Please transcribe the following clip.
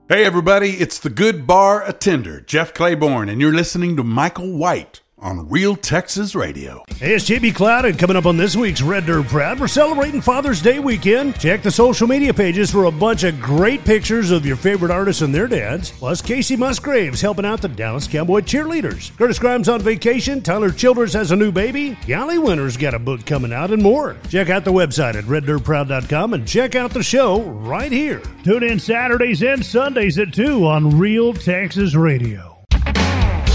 Hey everybody, it's the Good Bar Attender, Jeff Claiborne, and you're listening to Michael White on Real Texas Radio. Hey, it's JB Cloud, and coming up on this week's Red Dirt Proud, we're celebrating Father's Day weekend. Check the social media pages for a bunch of great pictures of your favorite artists and their dads. Plus, Casey Musgraves helping out the Dallas Cowboy cheerleaders. Curtis Grimes on vacation. Tyler Childers has a new baby. Gally Winter's got a book coming out and more. Check out the website at reddirtproud.com and check out the show right here. Tune in Saturdays and Sundays at 2 on Real Texas Radio.